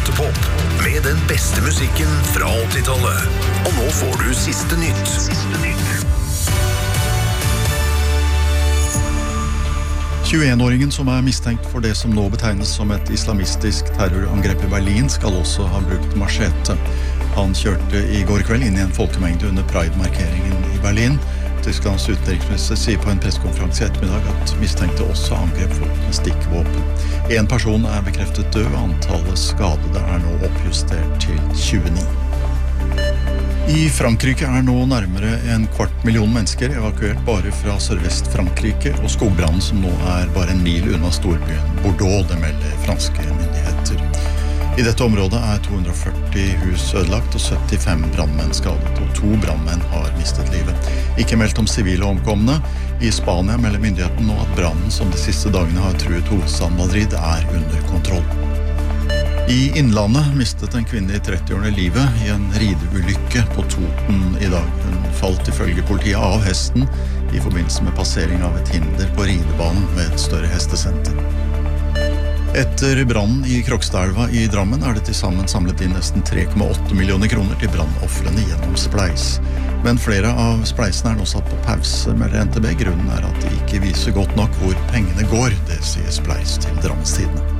Autopop med den beste musikken fra 80-tallet. Og nå får du siste nytt. 21-åringen som mistenkt for det som nå betegnes som et islamistisk terrorangrep i Berlin, skal også ha brukt machete. Han kjørte i går kveld inn i en folkemengde under Pride-markeringen i Berlin. Tysklands utenriksminister sier på en pressekonferanse i ettermiddag at mistenkte også angrep folk med stikkvåpen. En person bekreftet død, antallet skadede nå oppjustert til 29. I Frankrike nå nærmere 250.000 mennesker evakuert bare fra Sørvest-Frankrike, og skogbrannen som nå bare en mil unna storbyen Bordeaux, det melder franske myndigheter. I dette området 240 hus ødelagt og 75 brandmenn skadet, og 2 brandmenn har mistet livet. Ikke meldt om sivile omkomne. I Spania melder myndigheten nå at brannen som de siste dagene har truet hovedstaden Madrid under kontroll. I Innlandet mistet en kvinne i 30-årene livet i en rideulykke på Toten i dag. Hun falt ifølge politiet av hesten i forbindelse med passering av et hinder på ridebanen ved et større hestesenter. Etter brannen i Krokstadelva i Drammen det til sammen samlet inn nesten 3,8 millioner kroner til brannoffrene gjennom Spleis. Men flere av spleisene nå satt på pause, melder NTB. Grunnen at de ikke viser godt nok hvor pengene går, det sier Spleis til Drammenstidene.